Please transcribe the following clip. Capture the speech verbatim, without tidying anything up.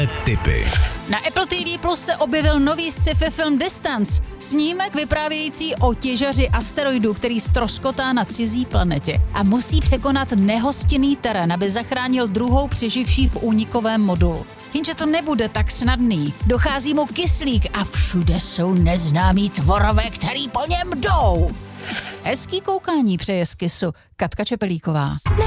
tipy. Na Apple T V Plus se objevil nový sci-fi film Distance. Snímek vyprávějící o těžaři asteroidu, který ztroskotá na cizí planetě a musí překonat nehostinný terén, aby zachránil druhou přeživší v únikovém modulu. Jenže to nebude tak snadný. Dochází mu kyslík a všude jsou neznámí tvorové, který po něm jdou. Hezký koukání přeje z Kisu Katka Čepelíková. Na